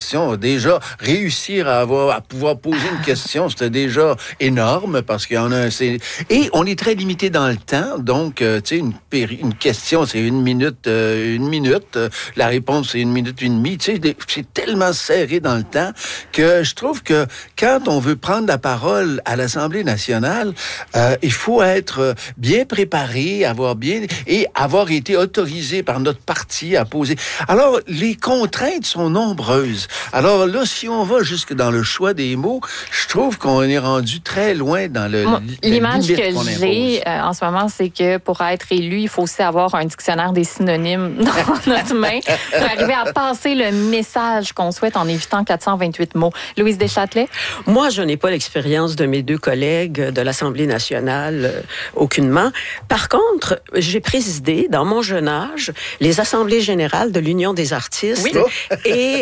question. Déjà, réussir à pouvoir poser une question, c'était déjà énorme parce qu'il y en a un... Et on est très limité dans le temps. Donc, tu sais, une question, c'est 1 minute, 1 minute. La réponse, c'est 1 minute et demie. Tu sais, c'est tellement serré dans le temps que je trouve que quand on veut prendre la parole à l'Assemblée nationale, il faut être bien préparé, avoir été autorisé par notre parti à poser. Alors, les contraintes sont nombreuses. Alors là, si on va jusque dans le choix des mots, je trouve qu'on est rendu très loin dans l'image que j'ai en ce moment, c'est que pour être élu, il faut aussi avoir un dictionnaire des synonymes dans notre main pour arriver à passer le message qu'on souhaite en évitant 428 mots. Louise Deschâtelet? Moi, je n'ai pas l'expérience de mes 2 collègues de l'Assemblée nationale, aucunement. Par contre, j'ai présidé, dans mon jeune âge, les assemblées générales de l'Union des artistes et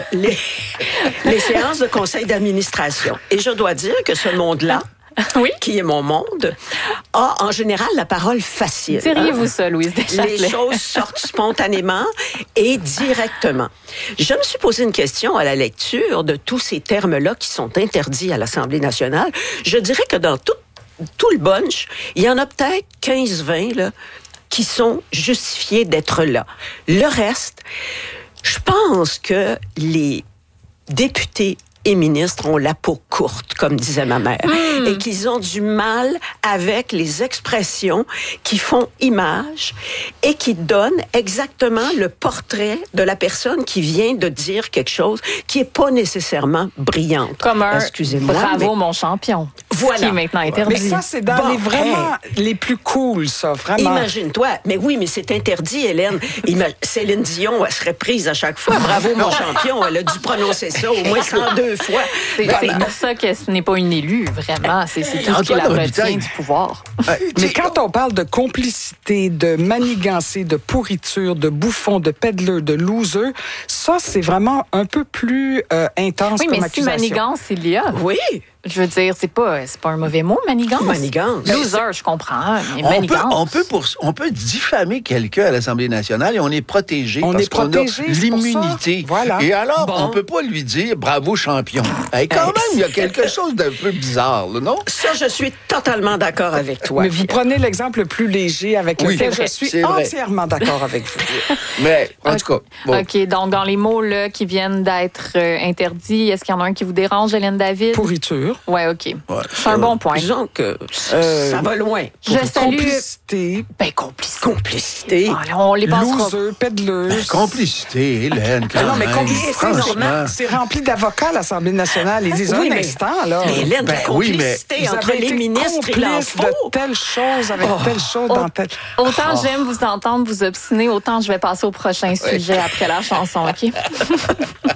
les séances de conseil d'administration. Et je dois dire que ce monde-là, qui est mon monde, a en général la parole facile. Diriez-vous ça, Louise Deschâtelet? Les choses sortent spontanément et directement. Je me suis posé une question à la lecture de tous ces termes-là qui sont interdits à l'Assemblée nationale. Je dirais que dans tout le bunch, il y en a peut-être 15-20 là, qui sont justifiés d'être là. Le reste, je pense que les députés et ministres ont la peau courte, comme disait ma mère, et qu'ils ont du mal avec les expressions qui font image et qui donnent exactement le portrait de la personne qui vient de dire quelque chose qui est pas nécessairement brillante. Comme un excusez-moi, bravo mon champion. Voilà. Qui est maintenant interdit. Mais ça, c'est dans les plus cool, ça, vraiment. Imagine-toi. Mais oui, mais c'est interdit, Hélène. Céline Dion, elle serait prise à chaque fois. Bravo, mon champion. Elle a dû prononcer ça au moins 102 fois. C'est pour ça que ce n'est pas une élue, vraiment. C'est tout ce qui la retient du pouvoir. Mais quand on parle de complicité, de manigancé, de pourriture, de bouffon, de peddler, de loser, ça, c'est vraiment un peu plus intense comme accusation. Oui, mais si manigance, il y a. Oui. Je veux dire, c'est pas un mauvais mot, manigance. Manigance. Loser, je comprends, mais manigance. On peut diffamer quelqu'un à l'Assemblée nationale et on est protégé parce qu'on a l'immunité. Voilà. Et alors, on peut pas lui dire bravo champion. Quand même, il y a quelque chose d'un peu bizarre, là, non? Ça, je suis totalement d'accord avec toi. Mais vous prenez l'exemple le plus léger avec lequel je suis entièrement d'accord avec vous. Mais, en tout cas... Bon. OK, donc dans les mots là, qui viennent d'être interdits, est-ce qu'il y en a un qui vous dérange, Hélène David? Pourriture. Oui, OK. C'est un bon point. Disons que ça va loin. Je salue... Complicité. Complicité. On les passera. Loser, peddler. Complicité, Hélène. Non, mais complicité, c'est rempli d'avocats à l'Assemblée nationale. Ils disent un instant, là. Mais Hélène, la complicité entre les ministres, il en faut. De telle chose avec telle chose dans telle... Autant j'aime vous entendre vous obstiner, autant je vais passer au prochain sujet après la chanson, OK?